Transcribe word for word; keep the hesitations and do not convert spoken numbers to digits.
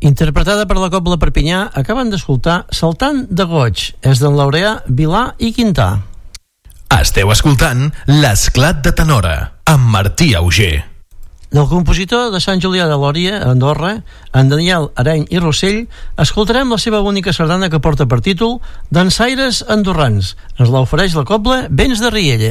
Interpretada per la Cobla Perpinyà, acaben d'escoltar Saltant de Goig, és d'en Laureà Vilà i Quintà. Esteu escoltant L'Esclat de Tenora, amb Martí Auger. Del compositor de Sant Julià de Lòria, a Andorra, en Daniel Areny i Rossell, escoltarem la seva única sardana que porta per títol Dansaires andorrans. Ens l'ofereix la Cobla Vents de Riella.